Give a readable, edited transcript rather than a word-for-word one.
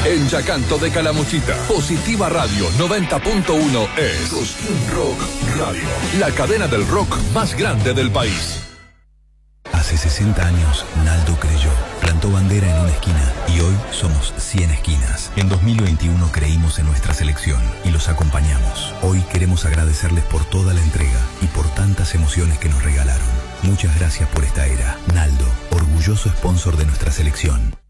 En Yacanto de Calamuchita, Positiva Radio 90.1 es Rock Radio, la cadena del rock más grande del país. Hace 60 años, Naldo creyó, plantó bandera en una esquina y hoy somos 100 esquinas. En 2021 creímos en nuestra selección y los acompañamos. Hoy queremos agradecerles por toda la entrega y por tantas emociones que nos regalaron. Muchas gracias por esta era. Naldo, orgulloso sponsor de nuestra selección.